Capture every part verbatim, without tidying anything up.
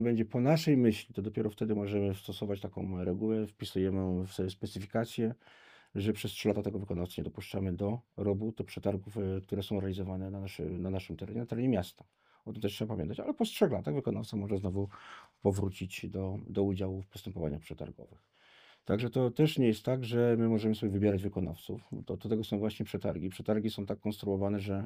będzie po naszej myśli, to dopiero wtedy możemy stosować taką regułę, wpisujemy w sobie specyfikację, że przez trzy lata tego wykonawcy nie dopuszczamy do robót, do przetargów, e, które są realizowane na, naszy, na naszym terenie, na terenie miasta. O tym też trzeba pamiętać, ale po trzech latach wykonawca może znowu powrócić do, do udziału w postępowaniach przetargowych. Także to też nie jest tak, że my możemy sobie wybierać wykonawców. To, do tego są właśnie przetargi. Przetargi są tak konstruowane, że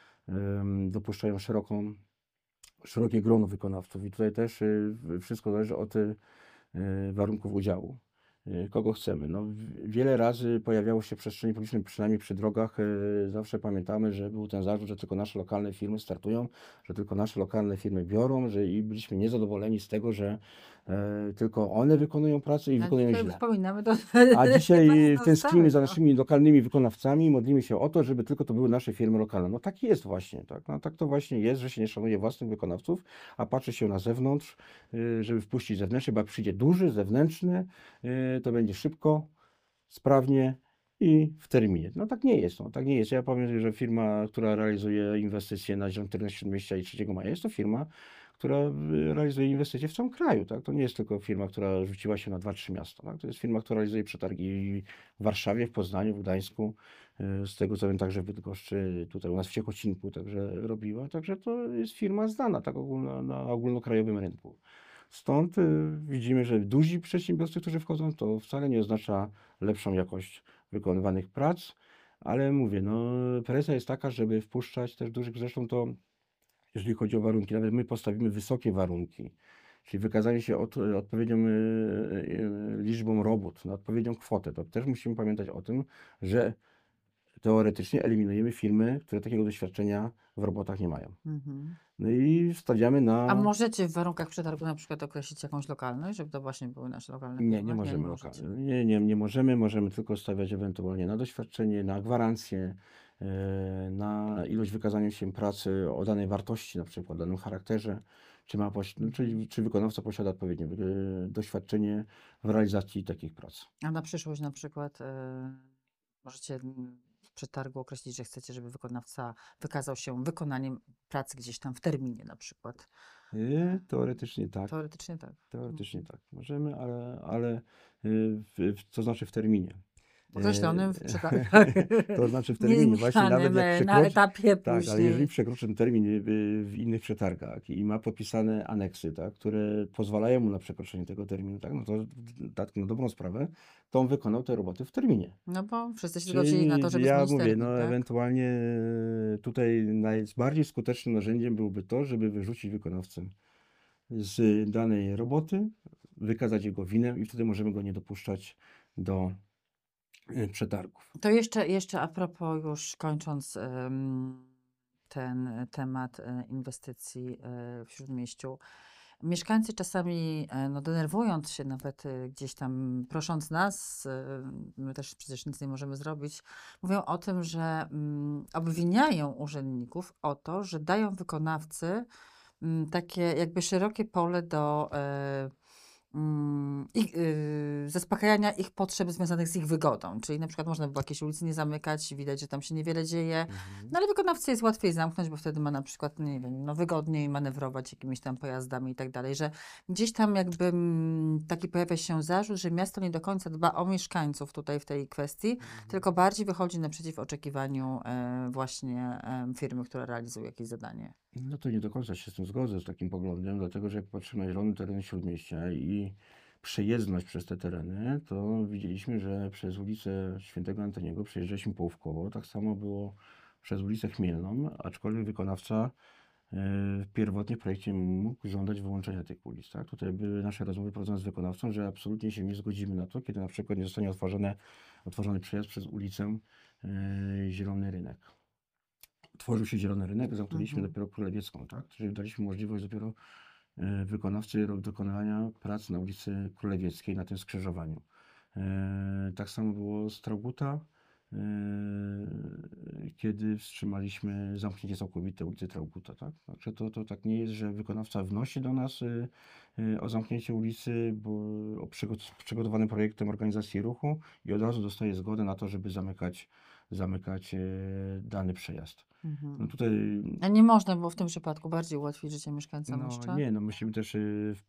em, dopuszczają szeroką, szerokie grono wykonawców i tutaj też y, wszystko zależy od y, warunków udziału. Y, Kogo chcemy? No, w- wiele razy pojawiało się w przestrzeni publicznej, przynajmniej przy drogach, y, zawsze pamiętamy, że był ten zarzut, że tylko nasze lokalne firmy startują, że tylko nasze lokalne firmy biorą, że i byliśmy niezadowoleni z tego, że e, tylko one wykonują pracę i A wykonują dzisiaj źle. wspominamy, to A chyba jest dzisiaj to tęsknimy za stałe. naszymi lokalnymi wykonawcami, modlimy się o to, żeby tylko to były nasze firmy lokalne. No tak jest właśnie, tak. No, tak to właśnie jest, że się nie szanuje własnych wykonawców, a patrzy się na zewnątrz, y, żeby wpuścić zewnętrzny, bo jak przyjdzie duży, zewnętrzny, y, to będzie szybko, sprawnie i w terminie. No tak nie jest, no tak nie jest. Ja powiem, że firma, która realizuje inwestycje na Zielonym Terenie Śródmieścia i trzeciego Maja, jest to firma, która y, realizuje inwestycje w całym kraju, tak? To nie jest tylko firma, która rzuciła się na dwa, trzy miasta, tak? To jest firma, która realizuje przetargi w Warszawie, w Poznaniu, w Gdańsku, y, z tego co wiem także w Bydgoszczy, tutaj u nas w Ciechocinku także robiła, także to jest firma znana tak ogólno, na ogólnokrajowym rynku. Stąd y, widzimy, że duzi przedsiębiorcy, którzy wchodzą, to wcale nie oznacza lepszą jakość wykonywanych prac, ale mówię, no presja jest taka, żeby wpuszczać też dużych, zresztą to jeżeli chodzi o warunki, nawet my postawimy wysokie warunki, czyli wykazanie się od, odpowiednią y, y, liczbą robót, na odpowiednią kwotę, to też musimy pamiętać o tym, że teoretycznie eliminujemy firmy, które takiego doświadczenia w robotach nie mają. Mhm. No i stawiamy A na. możecie w warunkach przetargu na przykład określić jakąś lokalność, żeby to właśnie były nasze lokalne Nie, nie firmy? Nie, nie możemy możecie. lokalnie. Nie, nie, nie możemy. Możemy tylko stawiać ewentualnie na doświadczenie, na gwarancję, e, na ilość wykazania się pracy o danej wartości, na przykład o danym charakterze, czy ma, poś- no, Mhm. czyli, czy wykonawca posiada odpowiednie e, doświadczenie w realizacji takich prac. A na przyszłość na przykład e, możecie mm, w przetargu określić, że chcecie, żeby wykonawca wykazał się wykonaniem pracy gdzieś tam w terminie na przykład. E, E, Teoretycznie tak. Teoretycznie tak. Teoretycznie Mhm. tak. Możemy, ale, ale e, w, w, to znaczy w terminie. Określonym w E, przetargach. To znaczy w terminie, właśnie nawet Niezmienionym jak e, na przekroczy, etapie tak, ale jeżeli później. przekroczy ten termin y, w innych przetargach i ma podpisane aneksy, tak, które pozwalają mu na przekroczenie tego terminu, tak, no to tak na dobrą sprawę, to on wykonał te roboty w terminie. No bo wszyscy się zgodzili na to, Czyli żeby ja zmienić mówię, termin, no tak? ewentualnie e, tutaj najbardziej skutecznym narzędziem byłoby to, żeby wyrzucić wykonawcę z danej roboty, wykazać jego winę i wtedy możemy go nie dopuszczać do e, przetargów. To jeszcze, jeszcze a propos, już kończąc em, ten e, temat e, inwestycji e, w Śródmieściu. Mieszkańcy czasami, e, no, denerwując się nawet e, gdzieś tam, prosząc nas, e, my też przecież nic nie możemy zrobić, mówią o tym, że mm, obwiniają urzędników o to, że dają wykonawcy mm, takie jakby szerokie pole do e, mm, ich, y, zaspokajania ich potrzeb związanych z ich wygodą. Czyli na przykład można by było jakiejś ulicy nie zamykać, widać, że tam się niewiele dzieje, Mhm. no ale wykonawcy jest łatwiej zamknąć, bo wtedy ma na przykład, nie wiem, no wygodniej manewrować jakimiś tam pojazdami i tak dalej, że gdzieś tam jakby mm, taki pojawia się zarzut, że miasto nie do końca dba o mieszkańców tutaj w tej kwestii, Mhm. tylko bardziej wychodzi naprzeciw oczekiwaniu e, właśnie e, firmy, która realizuje jakieś zadanie. No to nie do końca się z tym zgodzę, z takim poglądem, dlatego że jak patrzymy na zielony teren Śródmieścia i przejezdność przez te tereny, to widzieliśmy, że przez ulicę Świętego Antoniego przejeżdżaliśmy połówkowo. Tak samo było przez ulicę Chmielną, aczkolwiek wykonawca e, pierwotnie w projekcie mógł żądać wyłączenia tych ulic. Tak? Tutaj były nasze rozmowy prowadzone z wykonawcą, że absolutnie się nie zgodzimy na to, kiedy na przykład nie zostanie otworzone, otworzony przejazd przez ulicę e, Zielony Rynek. Tworzył się zielony rynek, zamknęliśmy Mhm. dopiero Królewiecką, tak? Czyli daliśmy możliwość dopiero e, wykonawcy ro- dokonywania prac na ulicy Królewieckiej, na tym skrzyżowaniu. E, tak samo było z Trauguta, e, kiedy wstrzymaliśmy zamknięcie całkowite ulicy Trauguta, tak? Także to, to tak nie jest, że wykonawca wnosi do nas e, e, o zamknięcie ulicy, bo o przygo- przygotowanym projektem organizacji ruchu i od razu dostaje zgodę na to, żeby zamykać zamykać e, dany przejazd. No Mhm. tutaj A nie można było w tym przypadku bardziej ułatwić życie mieszkańcom no jeszcze? nie, no musimy też y,